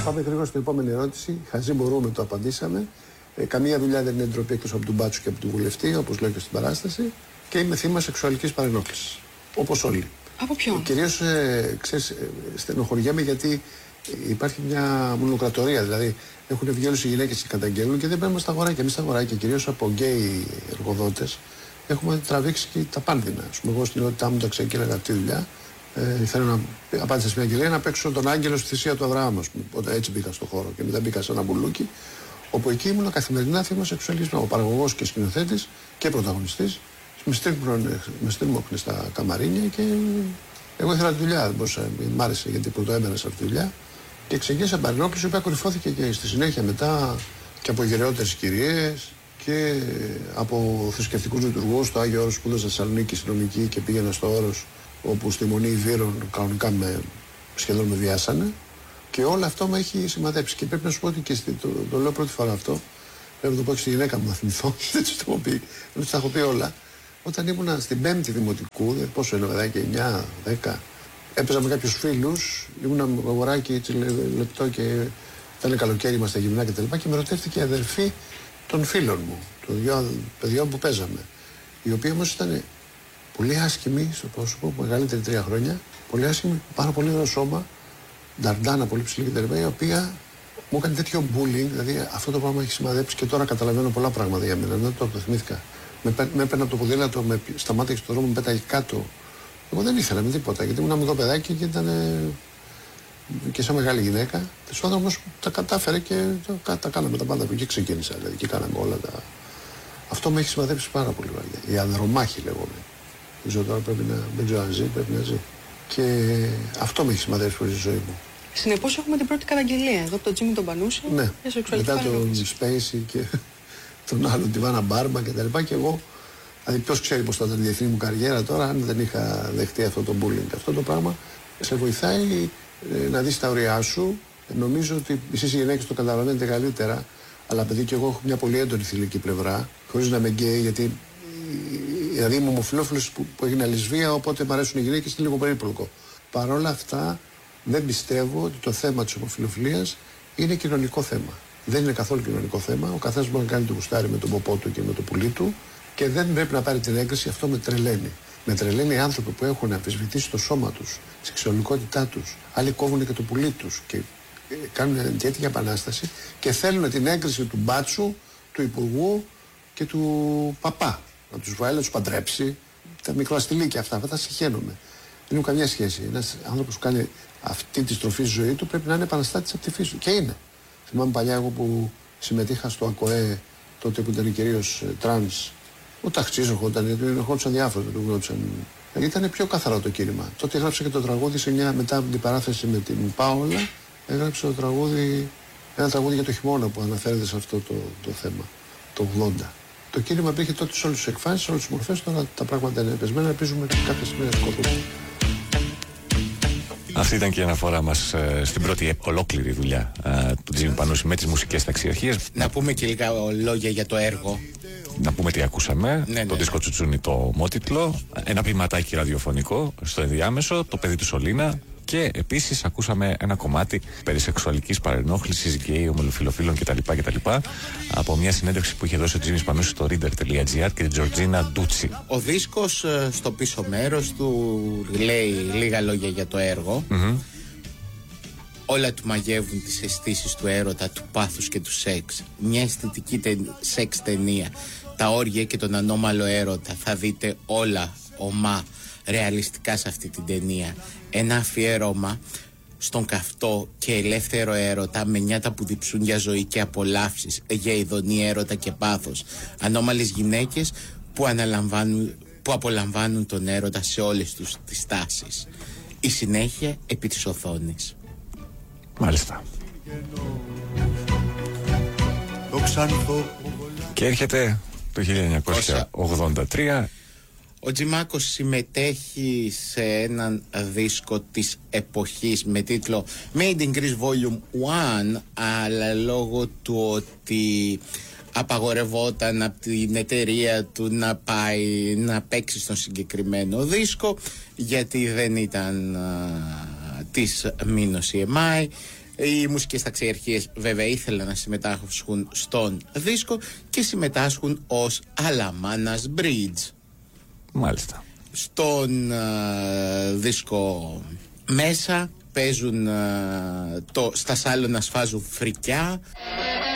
Πάμε γρήγορα στην επόμενη ερώτηση. Χαζί μπορούμε, το απαντήσαμε. Καμία δουλειά δεν είναι ντροπή εκτός από τον μπάτσο και από τον βουλευτή, όπως λέω και στην παράσταση. Και είμαι θύμα σεξουαλικής παρενόχλησης. Όπως όλοι. Από ποιον? Κυρίως, ξέρεις, στενοχωριέμαι γιατί υπάρχει μια μονοκρατορία. Δηλαδή, έχουν βγει όλες οι γυναίκες και καταγγέλνουν και δεν παίρνουμε στα αγοράκια. Εμείς στα αγοράκια, κυρίως από γκέι εργοδότες, έχουμε τραβήξει και τα πάνδυνα. Ας πούμε, εγώ στην ιδιότητά μου τα ξεκίναγα αυτή τη δουλειά. Θέλω να απάντησα σε μια κυρία να παίξω τον άγγελο στη θυσία του Αβραάμ. Οπότε έτσι μπήκα στον χώρο και μετά μπήκα σε ένα μπουλούκι. Όπου εκεί ήμουν καθημερινά θύμα σεξουαλισμού. Ο παραγωγός και σκηνοθέτης και πρωταγωνιστής. Με στρίμωχνε στα καμαρίνια και εγώ ήθελα τη δουλειά. Δεν μπορούσα, μ' άρεσε γιατί πρωτοέμενα σε αυτή τη δουλειά. Και ξεκίνησα παρενόχληση, η οποία κορυφώθηκε και στη συνέχεια μετά και από γεραιότερες κυρίες και από θρησκευτικούς λειτουργούς. Στο Άγιο Όρος σπούδασα στη Θεσσαλονίκη νομική και πήγαινα στο Όρος, όπου στη Μονή Ιδήρων κανονικά σχεδόν με βιάσανε. Και όλο αυτό με έχει σημαδέψει. Και πρέπει να σου πω ότι και το λέω πρώτη φορά αυτό. Πρέπει να το πω και στη γυναίκα μου να θυμηθώ. Δεν του τα έχω πει όλα. Όταν ήμουν στην 5η Δημοτικού, πόσο είναι παιδάκι, 9, 10, έπαιζα με κάποιους φίλους. Ήμουν αγοράκι έτσι λεπτό και ήταν καλοκαίρι, είμαστε γυμνά κτλ. Και με ρωτήθηκε η αδερφή των φίλων μου, των δυο παιδιών που παίζαμε. Οι οποίοι όμως ήταν πολύ άσχημοι στο πρόσωπο, μεγαλύτερη 3 χρόνια, πολύ άσχημοι, πάρα πολύ ωραίο σώμα, νταρντάνα πολύ ψηλή κτλ. Η οποία μου έκανε τέτοιο bullying, δηλαδή αυτό το πράγμα έχει σημαδέψει και τώρα καταλαβαίνω πολλά πράγματα για μένα. Δεν το θυμήθηκα. Με έπαιρνε από το ποδήλατο, σταμάτησε στον δρόμο, με πέταγε κάτω. Εγώ δεν ήθελα με τίποτα, γιατί ήμουν μικρό παιδάκι και ήταν και σαν μεγάλη γυναίκα. Τέλος πάντων όμως τα κατάφερε και τα κάναμε τα πάντα από εκεί ξεκίνησα. Δηλαδή και κάναμε όλα τα. Αυτό με έχει σημαδέψει πάρα πολύ βαριά. Η ανδρομάχη λέγομαι. Η ζωή τώρα πρέπει να. Δεν ξέρω αν ζει, πρέπει να ζει. Και αυτό με έχει σημαδέψει πολύ στη ζωή μου. Συνεπώς έχουμε την πρώτη καταγγελία εδώ από τον Τζίμι τον Πανούση. Ναι, μετά τον Spacey και τον άλλον τη Βάνα Μπάρμπα και τα λοιπά. Και εγώ, δηλαδή ποιος ξέρει πώς θα ήταν η διεθνή μου καριέρα τώρα, αν δεν είχα δεχτεί αυτό το bullying. Αυτό το πράγμα σε βοηθάει να δεις τα ωριά σου. Νομίζω ότι εσείς οι γυναίκες το καταλαβαίνετε καλύτερα, αλλά επειδή και εγώ έχω μια πολύ έντονη θηλυκή πλευρά, χωρίς να είμαι γκέι, γιατί δηλαδή είμαι ομοφυλόφιλος που έγινε λεσβία, οπότε μου αρέσουν οι γυναίκες, είναι λίγο περίπλοκο. Παρ' όλα αυτά, δεν πιστεύω ότι το θέμα της ομοφυλοφιλίας είναι κοινωνικό θέμα. Δεν είναι καθόλου κοινωνικό θέμα. Ο καθένας μπορεί να κάνει το γουστάρι με τον ποπό του και με το πουλί του και δεν πρέπει να πάρει την έγκριση. Αυτό με τρελαίνει. Με τρελαίνει οι άνθρωποι που έχουν αμφισβητήσει το σώμα τους, τη σεξουαλικότητά τους. Άλλοι κόβουν και το πουλί τους και κάνουν τέτοια επανάσταση και θέλουν την έγκριση του μπάτσου, του υπουργού και του παπά. Να τους βάλει, να τους παντρέψει. Τα μικροαστηλίκια αυτά τα συχαίνομαι. Δεν έχουν καμιά σχέση. Ένας άνθρωπος που κάνει αυτή τη στροφή στη ζωή του πρέπει να είναι επαναστάτης από τη φύση του. Και είναι. Θυμάμαι παλιά εγώ που συμμετείχα στο ΑΚΟΕ, τότε που ήταν κυρίως τρανς, ο ταξής ερχόταν, γιατί ερχόντουσαν διάφορα, του γνώρισαν. Ήταν πιο καθαρό το κίνημα. Τότε έγραψα και το τραγούδι μετά από την παράθεση με την Πάολα, έγραψα ένα τραγούδι για το χειμώνα που αναφέρεται σε αυτό το θέμα, το 80. Το κίνημα υπήρχε τότε σε όλες τις εκφάνσεις, σε όλες τις μορφές, τώρα τα πράγματα είναι πεσμένα, ελπίζουμε κάποια στιγμή να σκοτώσουν. Αυτή ήταν και η αναφορά μας στην πρώτη ολόκληρη δουλειά του Τζίμι Πανούση με τις μουσικές ταξιαρχίες. Να πούμε και λίγα λόγια για το έργο. Να πούμε τι ακούσαμε. Ναι. Το δίσκο Τσουτσούνι, το μότιτλο. Ένα ποιηματάκι ραδιοφωνικό στο ενδιάμεσο. Το παιδί του Σολίνα. Και επίσης ακούσαμε ένα κομμάτι περί σεξουαλικής παρενόχλησης, γκέι, ομοφυλοφίλων κτλ. Από μια συνέντευξη που είχε δώσει ο Τζίμις Πανούσης στο reader.gr και την Τζορτζίνα Ντούτσι. Ο δίσκος στο πίσω μέρος του λέει λίγα λόγια για το έργο. Όλα του μαγεύουν τις αισθήσεις του έρωτα, του πάθους και του σεξ. Μια αισθητική σεξ ταινία. Τα όργια και τον ανώμαλο έρωτα. Θα δείτε όλα ομά ρεαλιστικά σε αυτή την ταινία. Ένα αφιέρωμα στον καυτό και ελεύθερο έρωτα, με νιάτα που διψούν για ζωή και απολαύσεις, για ειδονή έρωτα και πάθος. Ανώμαλες γυναίκες που απολαμβάνουν τον έρωτα σε όλες τους τις τάσεις. Η συνέχεια επί της οθόνης. Μάλιστα. Και έρχεται το 1983. Ο Τζιμάκος συμμετέχει σε έναν δίσκο της εποχής με τίτλο Made in Greece Volume 1, αλλά λόγω του ότι απαγορευόταν από την εταιρεία του να πάει να παίξει στον συγκεκριμένο δίσκο, γιατί δεν ήταν της Μίνος EMI. Οι μουσικές ταξιαρχίες βέβαια ήθελαν να συμμετάσχουν στον δίσκο και συμμετάσχουν ως Αλαμάνας Bridge. Μάλιστα. Στον δίσκο μέσα παίζουν στα σάλωνα σφάζουν φρικιά.